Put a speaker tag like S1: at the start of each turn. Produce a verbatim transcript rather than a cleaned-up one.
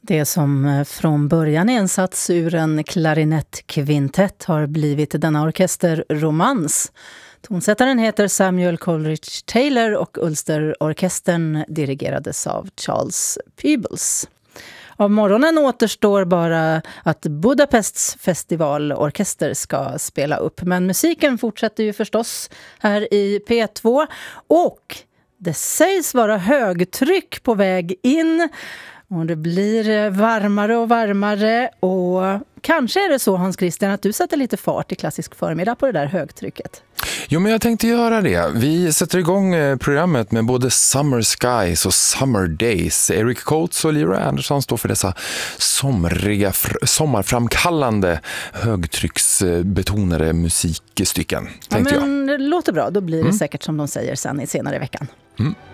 S1: Det som från början är en sats ur en klarinettkvintett har blivit denna orkesterromans. Tonsättaren heter Samuel Coleridge Taylor och Ulsterorkestern dirigerades av Charles Peebles. Av morgonen återstår bara att Budapests festivalorkester ska spela upp. Men musiken fortsätter ju förstås här i P två och det sägs vara högtryck på väg in. Och det blir varmare och varmare och kanske är det så, Hans Christian, att du sätter lite fart i klassisk förmiddag på det där högtrycket.
S2: Jo, men jag tänkte göra det. Vi sätter igång programmet med både Summer Skies och Summer Days. Eric Coates och Leroy Anderson står för dessa somriga, fr- sommarframkallande högtrycksbetonade musikstycken, tänkte
S1: ja, men
S2: jag.
S1: Det låter bra, då blir det
S2: mm.
S1: säkert som de säger sen i senare i veckan.
S2: Mm.